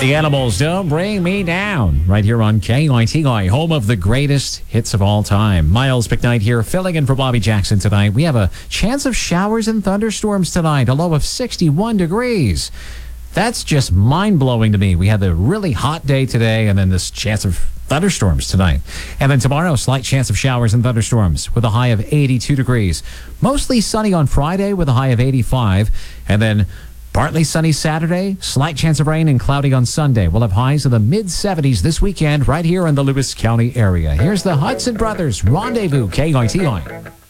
The Animals, Don't Bring Me Down, right here on KYTY, home of the greatest hits of all time. Miles McKnight here, filling in for Bobby Jackson tonight. We have a chance of showers and thunderstorms tonight, a low of 61 degrees. That's just mind-blowing to me. We had a really hot day today, and then this chance of thunderstorms tonight. And then tomorrow, slight chance of showers and thunderstorms with a high of 82 degrees. Mostly sunny on Friday with a high of 85, and then partly sunny Saturday, slight chance of rain and cloudy on Sunday. We'll have highs in the mid-70s this weekend right here in the Lewis County area. Here's the Hudson Brothers Rendezvous, KYTY.